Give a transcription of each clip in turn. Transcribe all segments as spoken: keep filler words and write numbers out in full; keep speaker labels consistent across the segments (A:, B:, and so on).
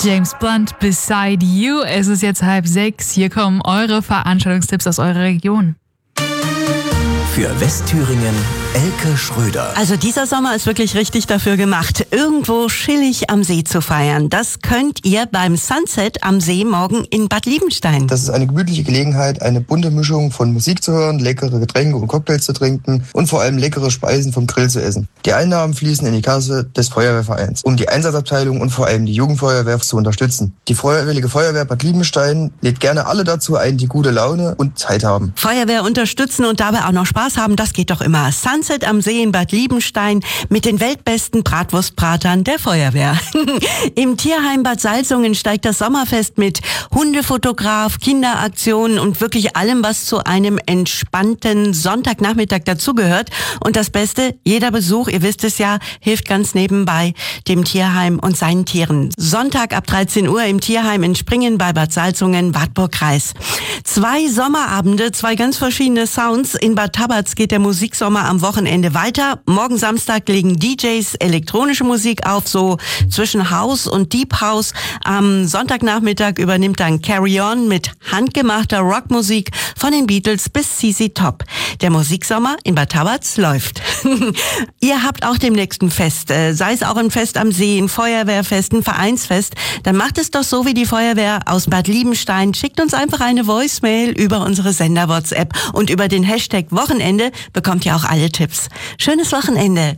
A: James Blunt, Beside You. Es ist jetzt halb sechs. Hier kommen eure Veranstaltungstipps aus eurer Region.
B: Für Westthüringen Elke Schröder.
C: Also dieser Sommer ist wirklich richtig dafür gemacht, irgendwo chillig am See zu feiern. Das könnt ihr beim Sunset am See morgen in Bad Liebenstein.
D: Das ist eine gemütliche Gelegenheit, eine bunte Mischung von Musik zu hören, leckere Getränke und Cocktails zu trinken und vor allem leckere Speisen vom Grill zu essen. Die Einnahmen fließen in die Kasse des Feuerwehrvereins, um die Einsatzabteilung und vor allem die Jugendfeuerwehr zu unterstützen. Die Freiwillige Feuerwehr Bad Liebenstein lädt gerne alle dazu ein, die gute Laune und Zeit haben.
C: Feuerwehr unterstützen und dabei auch noch Spaß haben, das geht doch immer. Sunset am See in Bad Liebenstein mit den weltbesten Bratwurstbratern der Feuerwehr. Im Tierheim Bad Salzungen steigt das Sommerfest mit Hundefotograf, Kinderaktionen und wirklich allem, was zu einem entspannten Sonntagnachmittag dazugehört. Und das Beste, jeder Besuch, ihr wisst es ja, hilft ganz nebenbei dem Tierheim und seinen Tieren. Sonntag ab dreizehn Uhr im Tierheim in Springen bei Bad Salzungen, Wartburg-Kreis. Zwei Sommerabende, zwei ganz verschiedene Sounds. In Bad Tabatz geht der Musiksommer am Wochenende weiter. Morgen Samstag legen D Js elektronische Musik auf, so zwischen House und Deep House. Am Sonntagnachmittag übernimmt dann Carry On mit handgemachter Rockmusik von den Beatles bis Z Z Top. Der Musiksommer in Bad Tabatz läuft. Ihr habt auch demnächst ein Fest, sei es auch ein Fest am See, ein Feuerwehrfest, ein Vereinsfest. Dann macht es doch so wie die Feuerwehr aus Bad Liebenstein. Schickt uns einfach eine Voicemail über unsere Sender-WhatsApp und über den Hashtag Wochenende bekommt ihr auch alle Tipps. Schönes Wochenende.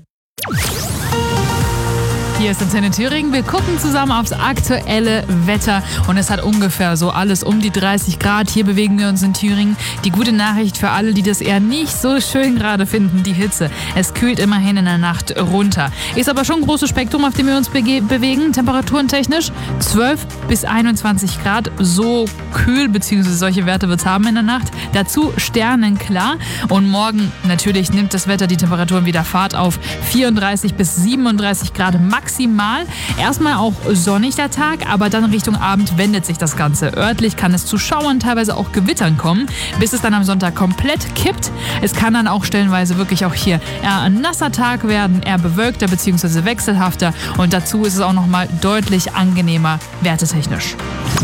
A: Hier ist Antenne Thüringen. Wir gucken zusammen aufs aktuelle Wetter und es hat ungefähr so alles um die dreißig Grad. Hier bewegen wir uns in Thüringen. Die gute Nachricht für alle, die das eher nicht so schön gerade finden, die Hitze. Es kühlt immerhin in der Nacht runter. Ist aber schon ein großes Spektrum, auf dem wir uns bege- bewegen. Temperaturen technisch zwölf bis einundzwanzig Grad. So kühl, beziehungsweise solche Werte wird es haben in der Nacht. Dazu sternenklar. Und morgen natürlich nimmt das Wetter die Temperaturen wieder Fahrt auf. vierunddreißig bis siebenunddreißig Grad maximal. Maximal. Erstmal auch sonnig der Tag, aber dann Richtung Abend wendet sich das Ganze. Örtlich kann es zu Schauern, teilweise auch Gewittern kommen, bis es dann am Sonntag komplett kippt. Es kann dann auch stellenweise wirklich auch hier eher ein nasser Tag werden, eher bewölkter bzw. wechselhafter und dazu ist es auch nochmal deutlich angenehmer wertetechnisch.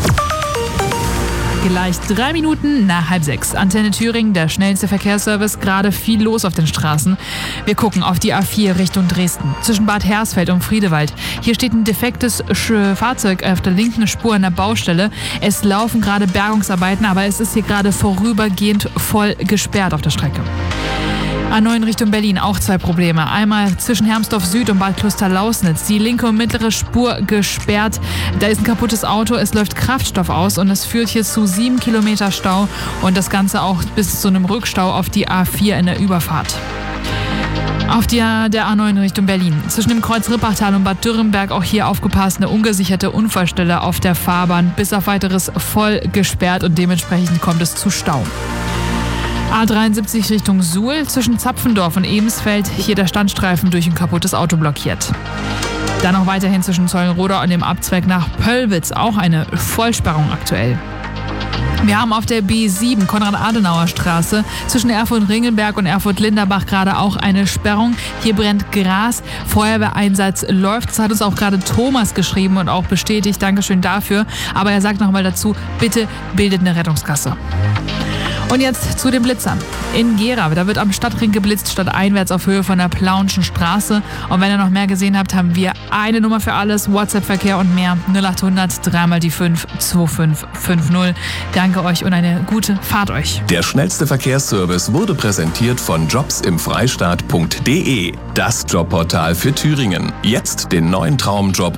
A: Gleich drei Minuten nach halb sechs. Antenne Thüringen, der schnellste Verkehrsservice. Gerade viel los auf den Straßen. Wir gucken auf die A vier Richtung Dresden. Zwischen Bad Hersfeld und Friedewald. Hier steht ein defektes Sch- Fahrzeug auf der linken Spur an der Baustelle. Es laufen gerade Bergungsarbeiten, aber es ist hier gerade vorübergehend voll gesperrt auf der Strecke. A neun Richtung Berlin, auch zwei Probleme. Einmal zwischen Hermsdorf Süd und Bad Kloster-Lausnitz. Die linke und mittlere Spur gesperrt. Da ist ein kaputtes Auto, es läuft Kraftstoff aus und es führt hier zu sieben Kilometer Stau. Und das Ganze auch bis zu einem Rückstau auf die A vier in der Überfahrt. Auf die, der A neun Richtung Berlin. Zwischen dem Kreuz Rippachtal und Bad Dürrenberg auch hier aufgepasst. Eine ungesicherte Unfallstelle auf der Fahrbahn. Bis auf weiteres voll gesperrt und dementsprechend kommt es zu Stau. A dreiundsiebzig Richtung Suhl, zwischen Zapfendorf und Ebensfeld, hier der Standstreifen durch ein kaputtes Auto blockiert. Dann noch weiterhin zwischen Zeulenroda und dem Abzweig nach Pöllwitz, auch eine Vollsperrung aktuell. Wir haben auf der B sieben Konrad-Adenauer-Straße zwischen Erfurt-Ringelberg und Erfurt-Linderbach gerade auch eine Sperrung. Hier brennt Gras, Feuerwehreinsatz läuft. Das hat uns auch gerade Thomas geschrieben und auch bestätigt. Dankeschön dafür. Aber er sagt nochmal dazu, bitte bildet eine Rettungskasse. Und jetzt zu den Blitzern. In Gera, da wird am Stadtring geblitzt, stadteinwärts auf Höhe von der Plaunschen Straße. Und wenn ihr noch mehr gesehen habt, haben wir eine Nummer für alles, WhatsApp-Verkehr und mehr. null acht hundert, dreimal die fünf, zwei fünf fünf null. Danke euch und eine gute Fahrt euch.
B: Der schnellste Verkehrsservice wurde präsentiert von jobs im freistaat punkt de. Das Jobportal für Thüringen. Jetzt den neuen Traumjob